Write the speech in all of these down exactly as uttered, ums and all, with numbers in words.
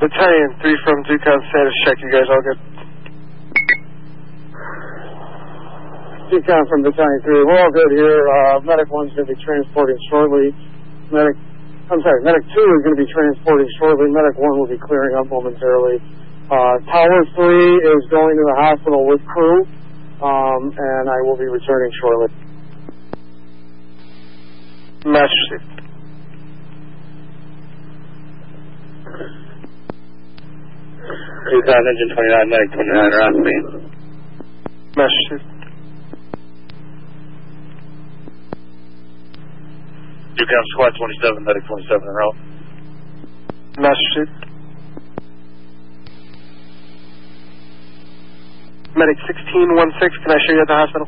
Battalion three from Ducon, status check, you guys all good? Ducon from Battalion three, we're all good here. Uh, Medic one's going to be transporting shortly. Medic, I'm sorry, Medic two is going to be transporting shortly. Medic one will be clearing up momentarily. Uh, Tower three is going to the hospital with crew, um, and I will be returning shortly. Master Chief. Ducon, engine twenty-nine, Medic twenty-nine, are on me. Master Chief. Ducon, squad twenty-seven, Medic twenty-seven, in route. Master Chief. Medic sixteen one six, can I show you at the hospital?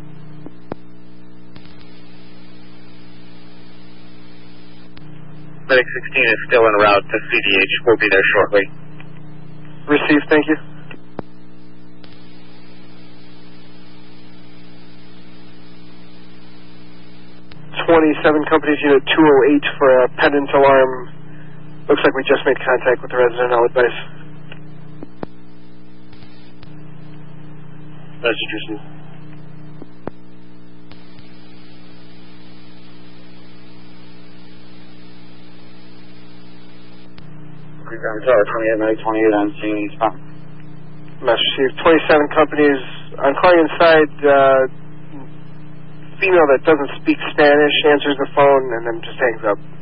Medic sixteen is still en route to C D H. We'll be there shortly. Received, thank you. twenty-seven companies, unit two oh eight for a pendant alarm. Looks like we just made contact with the resident. I'll advise. Message received. Ground Tower twenty-eight, Medic twenty-eight on scene, eastbound. Master Chief, twenty-seven companies on client side. Uh, female that doesn't speak Spanish answers the phone and then just hangs up.